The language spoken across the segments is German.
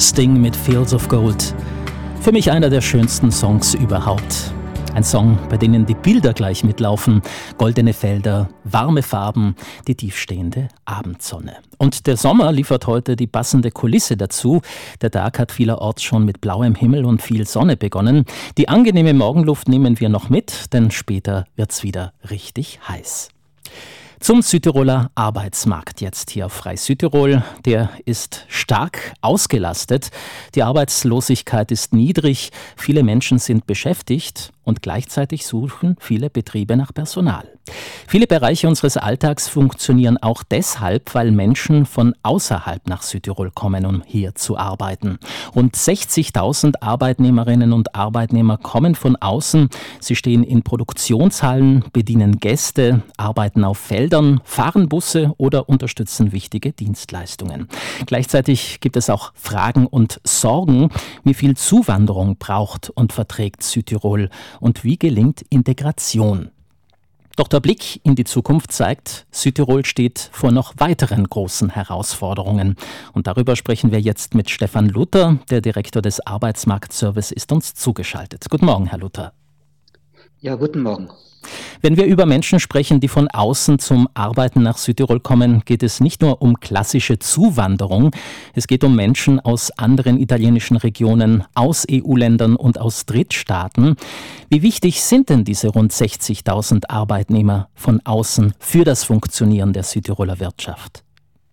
Sting mit Fields of Gold. Für mich einer der schönsten Songs überhaupt. Ein Song, bei dem die Bilder gleich mitlaufen. Goldene Felder, warme Farben, die tiefstehende Abendsonne. Und der Sommer liefert heute die passende Kulisse dazu. Der Tag hat vielerorts schon mit blauem Himmel und viel Sonne begonnen. Die angenehme Morgenluft nehmen wir noch mit, denn später wird's wieder richtig heiß. Zum Südtiroler Arbeitsmarkt jetzt hier auf Frei Südtirol. Der ist stark ausgelastet. Die Arbeitslosigkeit ist niedrig. Viele Menschen sind beschäftigt und gleichzeitig suchen viele Betriebe nach Personal. Viele Bereiche unseres Alltags funktionieren auch deshalb, weil Menschen von außerhalb nach Südtirol kommen, um hier zu arbeiten. Rund 60.000 Arbeitnehmerinnen und Arbeitnehmer kommen von außen. Sie stehen in Produktionshallen, bedienen Gäste, arbeiten auf Feldern, fahren Busse oder unterstützen wichtige Dienstleistungen. Gleichzeitig gibt es auch Fragen und Sorgen, wie viel Zuwanderung braucht und verträgt Südtirol und wie gelingt Integration. Doch der Blick in die Zukunft zeigt, Südtirol steht vor noch weiteren großen Herausforderungen. Und darüber sprechen wir jetzt mit Stefan Luther, der Direktor des Arbeitsmarktservice ist uns zugeschaltet. Guten Morgen, Herr Luther. Ja, guten Morgen. Wenn wir über Menschen sprechen, die von außen zum Arbeiten nach Südtirol kommen, geht es nicht nur um klassische Zuwanderung. Es geht um Menschen aus anderen italienischen Regionen, aus EU-Ländern und aus Drittstaaten. Wie wichtig sind denn diese rund 60.000 Arbeitnehmer von außen für das Funktionieren der Südtiroler Wirtschaft?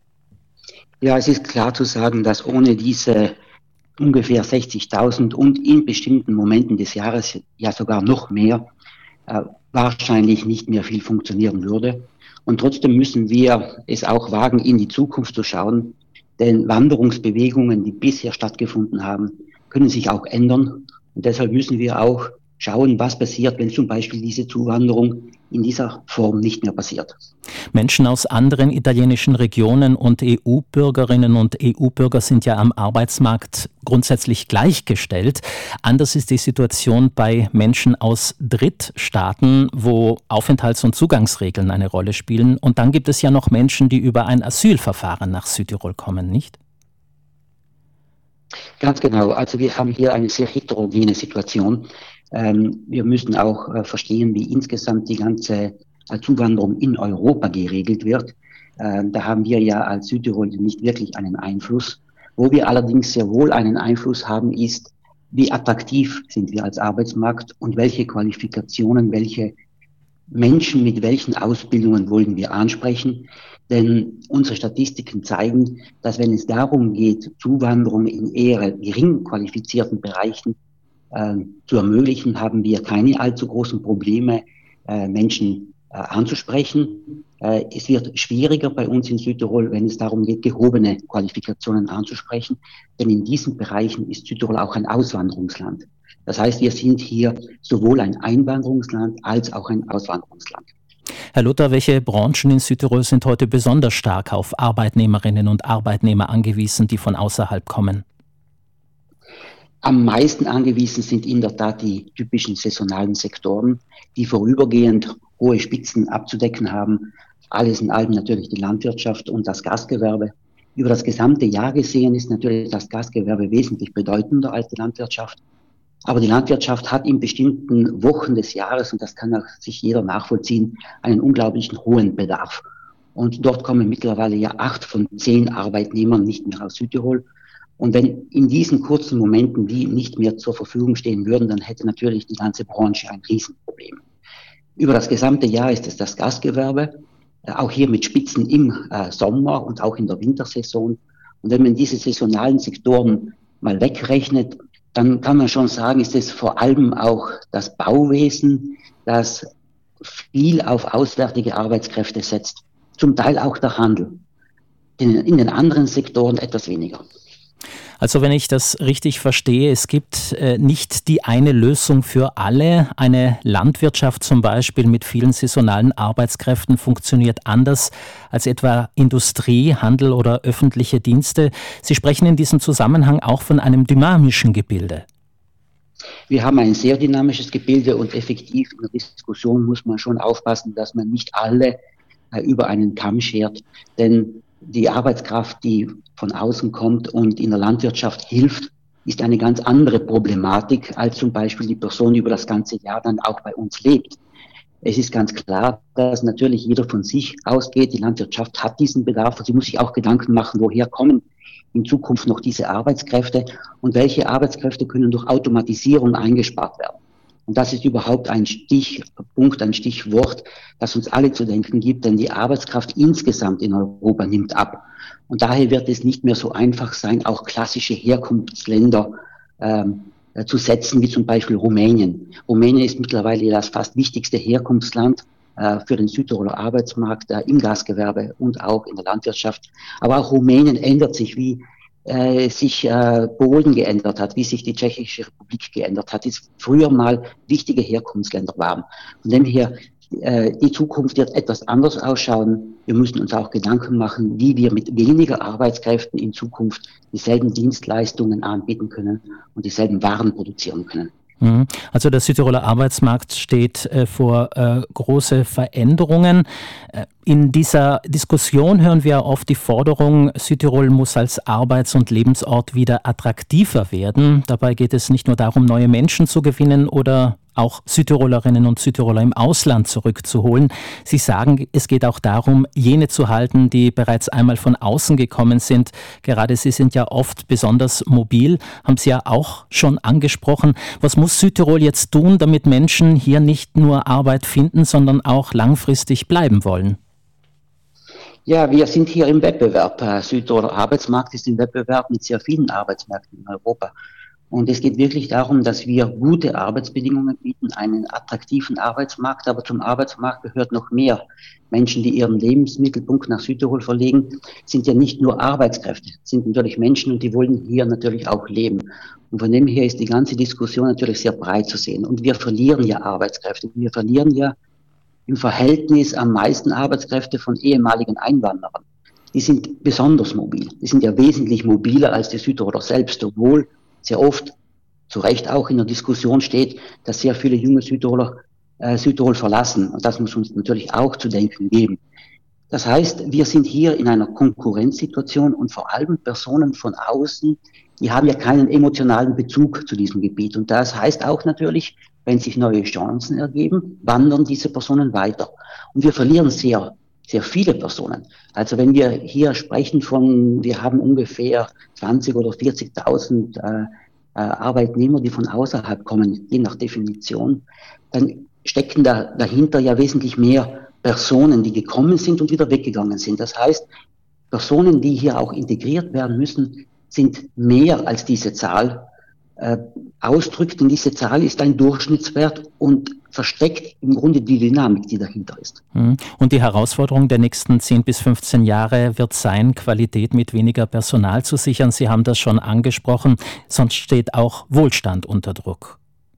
Ja, es ist klar zu sagen, dass ohne diese ungefähr 60.000 und in bestimmten Momenten des Jahres ja sogar noch mehr wahrscheinlich nicht mehr viel funktionieren würde. Und trotzdem müssen wir es auch wagen, in die Zukunft zu schauen, denn Wanderungsbewegungen, die bisher stattgefunden haben, können sich auch ändern. Und deshalb müssen wir auch schauen, was passiert, wenn zum Beispiel diese Zuwanderung in dieser Form nicht mehr passiert. Menschen aus anderen italienischen Regionen und EU-Bürgerinnen und EU-Bürger sind ja am Arbeitsmarkt grundsätzlich gleichgestellt. Anders ist die Situation bei Menschen aus Drittstaaten, wo Aufenthalts- und Zugangsregeln eine Rolle spielen. Und dann gibt es ja noch Menschen, die über ein Asylverfahren nach Südtirol kommen, nicht? Ganz genau. Also wir haben hier eine sehr heterogene Situation. Wir müssen auch verstehen, wie insgesamt die ganze Zuwanderung in Europa geregelt wird. Da haben wir ja als Südtirol nicht wirklich einen Einfluss. Wo wir allerdings sehr wohl einen Einfluss haben, ist, wie attraktiv sind wir als Arbeitsmarkt und welche Qualifikationen, welche Menschen mit welchen Ausbildungen wollen wir ansprechen. Denn unsere Statistiken zeigen, dass wenn es darum geht, Zuwanderung in eher gering qualifizierten Bereichen zu ermöglichen, haben wir keine allzu großen Probleme, Menschen anzusprechen. Es wird schwieriger bei uns in Südtirol, wenn es darum geht, gehobene Qualifikationen anzusprechen, denn in diesen Bereichen ist Südtirol auch ein Auswanderungsland. Das heißt, wir sind hier sowohl ein Einwanderungsland als auch ein Auswanderungsland. Herr Luther, welche Branchen in Südtirol sind heute besonders stark auf Arbeitnehmerinnen und Arbeitnehmer angewiesen, die von außerhalb kommen? Am meisten angewiesen sind in der Tat die typischen saisonalen Sektoren, die vorübergehend hohe Spitzen abzudecken haben. Alles in allem natürlich die Landwirtschaft und das Gastgewerbe. Über das gesamte Jahr gesehen ist natürlich das Gastgewerbe wesentlich bedeutender als die Landwirtschaft. Aber die Landwirtschaft hat in bestimmten Wochen des Jahres, und das kann auch sich jeder nachvollziehen, einen unglaublichen hohen Bedarf. Und dort kommen mittlerweile ja 8 von 10 Arbeitnehmern nicht mehr aus Südtirol. Und wenn in diesen kurzen Momenten die nicht mehr zur Verfügung stehen würden, dann hätte natürlich die ganze Branche ein Riesenproblem. Über das gesamte Jahr ist es das Gastgewerbe, auch hier mit Spitzen im Sommer und auch in der Wintersaison. Und wenn man diese saisonalen Sektoren mal wegrechnet, dann kann man schon sagen, ist es vor allem auch das Bauwesen, das viel auf auswärtige Arbeitskräfte setzt. Zum Teil auch der Handel. In den anderen Sektoren etwas weniger. Also wenn ich das richtig verstehe, es gibt nicht die eine Lösung für alle. Eine Landwirtschaft zum Beispiel mit vielen saisonalen Arbeitskräften funktioniert anders als etwa Industrie, Handel oder öffentliche Dienste. Sie sprechen in diesem Zusammenhang auch von einem dynamischen Gebilde. Wir haben ein sehr dynamisches Gebilde und effektiv in der Diskussion muss man schon aufpassen, dass man nicht alle über einen Kamm schert. Denn die Arbeitskraft, die von außen kommt und in der Landwirtschaft hilft, ist eine ganz andere Problematik als zum Beispiel die Person, die über das ganze Jahr dann auch bei uns lebt. Es ist ganz klar, dass natürlich jeder von sich ausgeht. Die Landwirtschaft hat diesen Bedarf und sie muss sich auch Gedanken machen, woher kommen in Zukunft noch diese Arbeitskräfte und welche Arbeitskräfte können durch Automatisierung eingespart werden. Und das ist überhaupt ein Stichpunkt, ein Stichwort, das uns alle zu denken gibt, denn die Arbeitskraft insgesamt in Europa nimmt ab. Und daher wird es nicht mehr so einfach sein, auch klassische Herkunftsländer zu setzen, wie zum Beispiel Rumänien. Rumänien ist mittlerweile das fast wichtigste Herkunftsland für den Südtiroler Arbeitsmarkt im Gastgewerbe und auch in der Landwirtschaft. Aber auch Rumänien ändert sich, wie sich Polen geändert hat, wie sich die Tschechische Republik geändert hat, die früher mal wichtige Herkunftsländer waren. Von dem her, die Zukunft wird etwas anders ausschauen. Wir müssen uns auch Gedanken machen, wie wir mit weniger Arbeitskräften in Zukunft dieselben Dienstleistungen anbieten können und dieselben Waren produzieren können. Also der Südtiroler Arbeitsmarkt steht vor große Veränderungen. In dieser Diskussion hören wir oft die Forderung, Südtirol muss als Arbeits- und Lebensort wieder attraktiver werden. Dabei geht es nicht nur darum, neue Menschen zu gewinnen oder auch Südtirolerinnen und Südtiroler im Ausland zurückzuholen. Sie sagen, es geht auch darum, jene zu halten, die bereits einmal von außen gekommen sind. Gerade Sie sind ja oft besonders mobil, haben Sie ja auch schon angesprochen. Was muss Südtirol jetzt tun, damit Menschen hier nicht nur Arbeit finden, sondern auch langfristig bleiben wollen? Ja, wir sind hier im Wettbewerb. Südtiroler Arbeitsmarkt ist im Wettbewerb mit sehr vielen Arbeitsmärkten in Europa. Und es geht wirklich darum, dass wir gute Arbeitsbedingungen bieten, einen attraktiven Arbeitsmarkt. Aber zum Arbeitsmarkt gehört noch mehr. Menschen, die ihren Lebensmittelpunkt nach Südtirol verlegen, sind ja nicht nur Arbeitskräfte, sind natürlich Menschen und die wollen hier natürlich auch leben. Und von dem her ist die ganze Diskussion natürlich sehr breit zu sehen. Und wir verlieren ja Arbeitskräfte. Wir verlieren ja im Verhältnis am meisten Arbeitskräfte von ehemaligen Einwanderern. Die sind besonders mobil. Die sind ja wesentlich mobiler als die Südtiroler selbst, obwohl sehr oft, zu Recht auch in der Diskussion steht, dass sehr viele junge Südtiroler Südtirol verlassen. Und das muss uns natürlich auch zu denken geben. Das heißt, wir sind hier in einer Konkurrenzsituation und vor allem Personen von außen, die haben ja keinen emotionalen Bezug zu diesem Gebiet. Und das heißt auch natürlich, wenn sich neue Chancen ergeben, wandern diese Personen weiter. Und wir verlieren sehr viele Personen. Also wenn wir hier sprechen wir haben ungefähr 20 oder 40.000 Arbeitnehmer, die von außerhalb kommen, je nach Definition, dann stecken dahinter ja wesentlich mehr Personen, die gekommen sind und wieder weggegangen sind. Das heißt, Personen, die hier auch integriert werden müssen, sind mehr als diese Zahl ausdrückt. Und diese Zahl ist ein Durchschnittswert und versteckt im Grunde die Dynamik, die dahinter ist. Und die Herausforderung der nächsten 10 bis 15 Jahre wird sein, Qualität mit weniger Personal zu sichern. Sie haben das schon angesprochen, sonst steht auch Wohlstand unter Druck.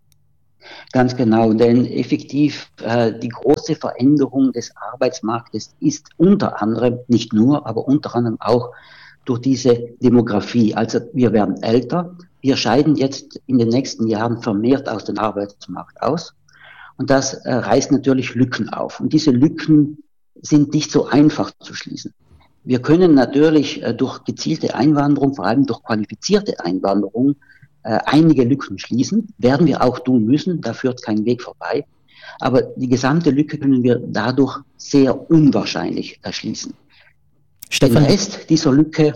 Ganz genau, denn effektiv die große Veränderung des Arbeitsmarktes ist unter anderem, nicht nur, aber unter anderem auch durch diese Demografie. Also wir werden älter, wir scheiden jetzt in den nächsten Jahren vermehrt aus dem Arbeitsmarkt aus. Und das reißt natürlich Lücken auf. Und diese Lücken sind nicht so einfach zu schließen. Wir können natürlich durch gezielte Einwanderung, vor allem durch qualifizierte Einwanderung, einige Lücken schließen. Werden wir auch tun müssen, da führt kein Weg vorbei. Aber die gesamte Lücke können wir dadurch sehr unwahrscheinlich erschließen. Den Rest dieser Lücke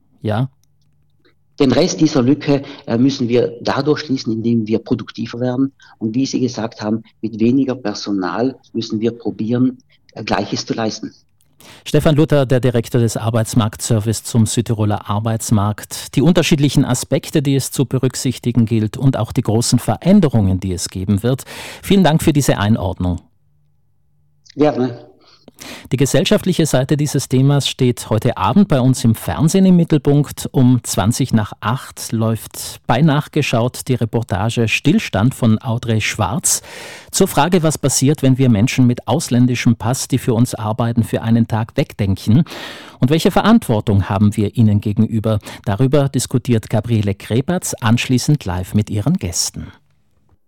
müssen wir dadurch schließen, indem wir produktiver werden. Und wie Sie gesagt haben, mit weniger Personal müssen wir probieren, Gleiches zu leisten. Stefan Luther, der Direktor des Arbeitsmarktservice zum Südtiroler Arbeitsmarkt. Die unterschiedlichen Aspekte, die es zu berücksichtigen gilt und auch die großen Veränderungen, die es geben wird. Vielen Dank für diese Einordnung. Gerne. Die gesellschaftliche Seite dieses Themas steht heute Abend bei uns im Fernsehen im Mittelpunkt. Um 7:20 läuft bei Nachgeschaut die Reportage Stillstand von Audrey Schwarz zur Frage, was passiert, wenn wir Menschen mit ausländischem Pass, die für uns arbeiten, für einen Tag wegdenken und welche Verantwortung haben wir ihnen gegenüber. Darüber diskutiert Gabriele Krebertz anschließend live mit ihren Gästen.